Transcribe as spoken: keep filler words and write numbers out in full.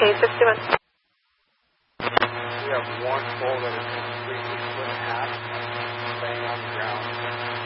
Okay, sixty-one. We have one full that is